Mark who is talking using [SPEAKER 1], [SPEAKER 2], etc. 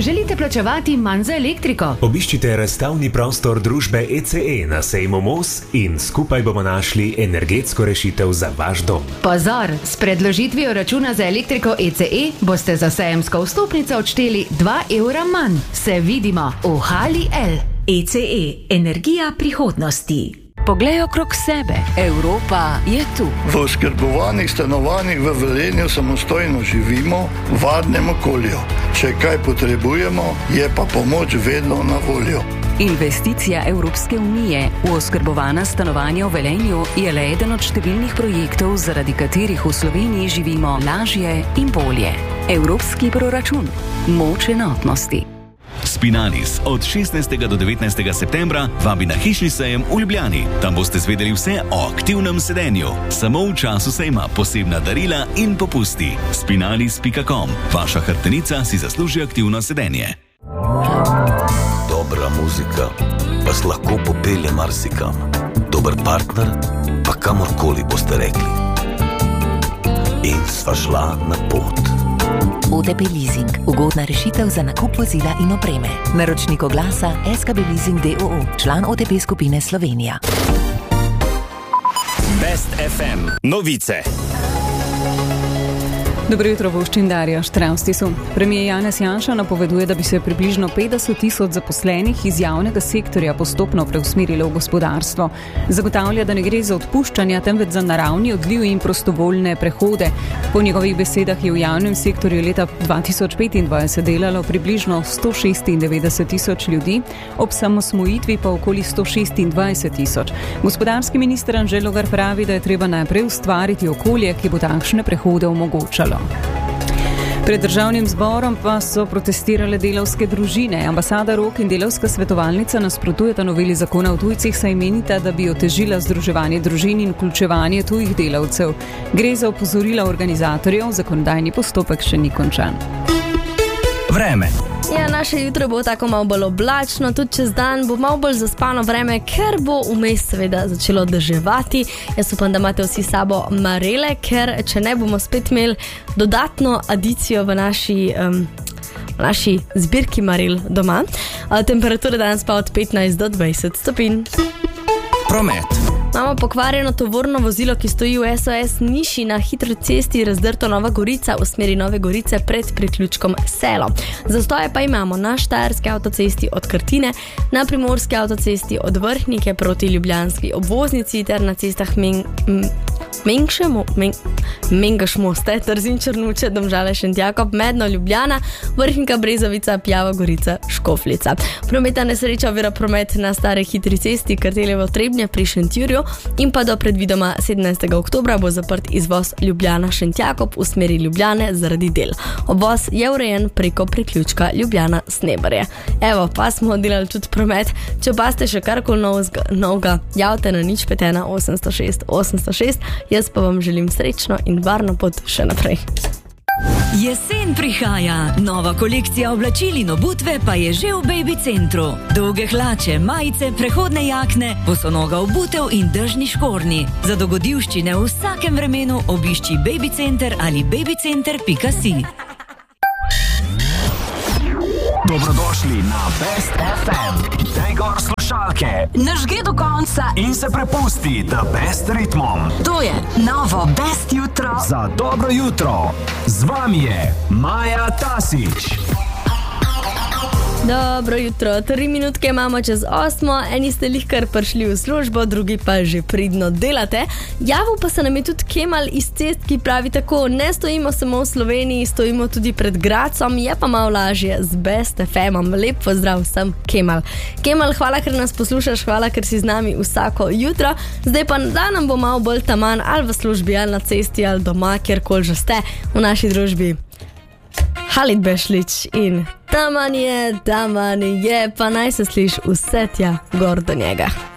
[SPEAKER 1] Želite plačevati manj za elektriko?
[SPEAKER 2] Obiščite razstavni prostor družbe ECE na sejmu Mos in skupaj bomo našli energetsko rešitev za vaš dom.
[SPEAKER 1] Pozor, s predložitvijo računa za elektriko ECE boste za sejemsko vstopnico odšteli 2 evra manj. Se vidimo v Hali L.
[SPEAKER 3] ECE, energija prihodnosti.
[SPEAKER 4] Poglej okrog sebe, Evropa je tu.
[SPEAKER 5] V oskrbovanih stanovanjih v Velenju samostojno živimo v varnem okolju. Če kaj potrebujemo, je pa pomoč vedno na voljo.
[SPEAKER 4] Investicija Evropske unije v oskrbovana stanovanja v Velenju je le eden od številnih projektov, zaradi katerih v Sloveniji živimo lažje in bolje. Evropski proračun. Moč enotnosti.
[SPEAKER 6] Spinalis od 16. do 19. septembra vabi na hišni sejem v Ljubljani. Tam boste zvedeli vse o aktivnem sedenju. Samo v času sejma posebna darila in popusti. Spinalis.com. Vaša hrbtenica si zasluži aktivno sedenje.
[SPEAKER 7] Dobra muzika vas lahko popelje marsikam. Dober partner pa kamorkoli boste rekli. In sva šla na pot.
[SPEAKER 3] OTP Leasing. Ugodna rešitev za nakup vozila in opreme. Naročnik oglasa SKB Leasing d.o.o. Član OTP skupine Slovenija.
[SPEAKER 8] Best FM. Novice.
[SPEAKER 9] Dobro jutro, voščin Darja Štravstisu. Premijer Janez Janša napoveduje, da bi se približno 50.000 zaposlenih iz javnega sektorja postopno preusmerilo v gospodarstvo. Zagotavlja, da ne gre za odpuščanja, temveč za naravni odliv in prostovoljne prehode. Po njegovih besedah je v javnem sektorju leta 2025 delalo približno 196.000 ljudi, ob samosmojitvi pa okoli 126.000. Gospodarski minister Anže Logar pravi, da je treba najprej ustvariti okolje, ki bo takšne prehode omogočalo. Pred državnim zborom pa so protestirale delavske družine. Ambasada Rok in delavska svetovalnica nasprotujeta noveli zakona o tujcih, saj menita, da bi otežila združevanje družin in vključevanje tujih delavcev. Gre za opozorila organizatorjev, zakonodajni postopek še ni končan.
[SPEAKER 8] Vreme.
[SPEAKER 10] Ja, naše jutro bo tako malo bolj oblačno, tudi čez dan bo malo bolj zaspano vreme, ker bo vmes seveda začelo deževati. Jaz upam, da imate vsi sabo marele, ker če ne bomo spet imeli dodatno adicijo v naši zbirki marel doma. Temperatura danes pa od 15 do 20 stopinj.
[SPEAKER 8] Promet.
[SPEAKER 10] Imamo pokvarjeno tovorno vozilo, ki stoji v SOS Niši na hitro cesti Razdrto Nova Gorica v smeri Nove Gorice pred priključkom Selo. Zastoje pa imamo na Štajerski avtocesti od Krtine, na Primorski avtocesti od Vrhnike proti ljubljanski obvoznici ter na cestah Mengeš moste, Trzin Črnuče, Domžale Šentjakob, Medno Ljubljana, Vrhnika Brezovica, Pjava Gorica, Škofljica. Prometna nesreča ovira promet na stare hitri cesti Karteljevo Trebnje pri Šentjurju in pa do predvidoma 17. oktobra bo zaprt izvoz Ljubljana Šentjakob v smeri Ljubljane zaradi del. Obvoz je urejen preko priključka Ljubljana Sneberje. Evo, pa smo delali tudi promet. Če pa ste še karkoli novega, javite na 051 806 806. Jaz pa vam želim srečno in varno pot še naprej.
[SPEAKER 3] Jesen prihaja, nova kolekcija oblačil in obutve pa je že v Baby Centru. Dolge hlače, majice, prehodne jakne, bosonoga obutev in dežni škornji. Za dogodivščine v vsakem vremenu obišči Baby Center ali babycenter.si.
[SPEAKER 8] Dobrodošli na Best FM. Daj gor slušalke,
[SPEAKER 3] Nažge do konca
[SPEAKER 8] in se prepusti The Best ritmom.
[SPEAKER 3] To je novo Best jutro.
[SPEAKER 8] Za dobro jutro. Z vami je Maja Tasič.
[SPEAKER 10] Dobro jutro, 3 minutke imamo čez 8, eni ste lihkar prišli v službo, drugi pa že pridno delate. Javil pa se nam je tudi Kemal iz Cest, ki pravi tako: ne stojimo samo v Sloveniji, stojimo tudi pred Gradcom, je pa malo lažje z Best FM-om. Lep pozdrav vsem, Kemal. Kemal, hvala, ker nas poslušaš, hvala, ker si z nami vsako jutro. Zdaj pa da nam bo malo bolj taman, ali v službi, ali na cesti, ali doma, kjerkoli že ste v naši družbi. Halid Bešlič in taman je, pa naj se sliš vse tja gor do njega.